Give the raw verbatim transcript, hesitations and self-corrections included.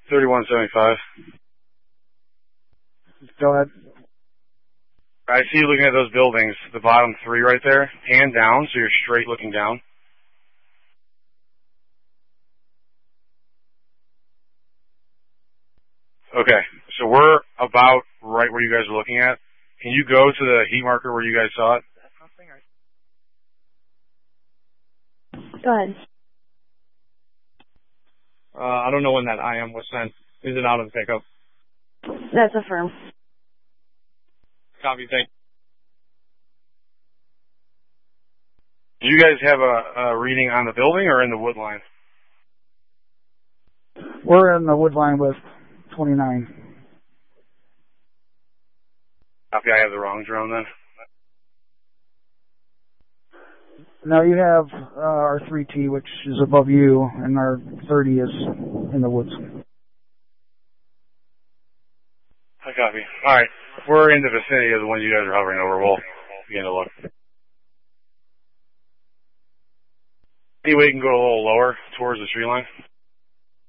thirty-one seventy-five. Go ahead. I see you looking at those buildings, the bottom three right there, hand down, so you're straight looking down. Okay, so we're about right where you guys are looking at. Can you go to the heat marker where you guys saw it? Go ahead. Uh, I don't know when that I M was sent. Is it out of the pickup? That's affirmed. Copy, thank Do you guys have a, a reading on the building or in the wood line? We're in the wood line with twenty-nine. Copy, I have the wrong drone then. Now you have uh, our three T, which is above you, and our thirty is in the woods. I copy. All right, we're in the vicinity of the one you guys are hovering over. We'll begin to look. Any way you can go a little lower towards the tree line?